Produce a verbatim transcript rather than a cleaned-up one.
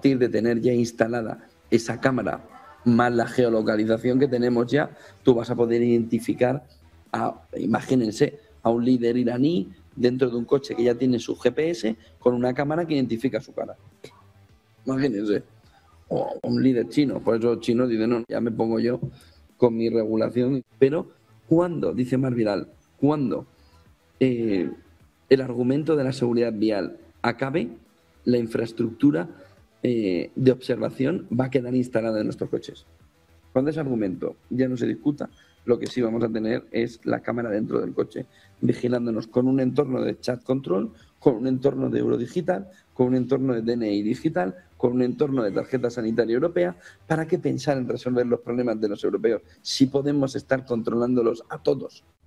partir de tener ya instalada esa cámara más la geolocalización que tenemos ya, tú vas a poder identificar a, imagínense, a un líder iraní dentro de un coche que ya tiene su G P S con una cámara que identifica su cara. Imagínense. O un líder chino. Por eso los chinos dicen, no, ya me pongo yo con mi regulación. Pero, ¿cuándo? Dice Mar Vidal, ¿cuándo eh, el argumento de la seguridad vial acabe, la infraestructura eh, de observación va a quedar instalada en nuestros coches? Cuando ese argumento ya no se discuta, lo que sí vamos a tener es la cámara dentro del coche, vigilándonos con un entorno de chat control, con un entorno de euro digital, con un entorno de D N I digital, con un entorno de tarjeta sanitaria europea. ¿Para qué pensar en resolver los problemas de los europeos si podemos estar controlándolos a todos?